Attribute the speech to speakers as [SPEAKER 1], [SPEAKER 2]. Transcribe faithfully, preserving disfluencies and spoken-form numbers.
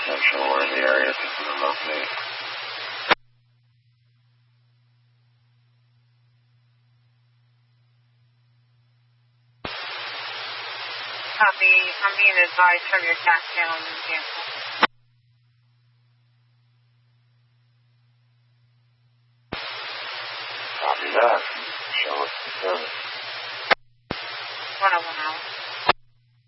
[SPEAKER 1] Central or in the area if it's in locate.
[SPEAKER 2] Copy. I'm being advised from your tax channel and cancel.
[SPEAKER 1] Copy that. Show us the service.
[SPEAKER 2] one oh one out.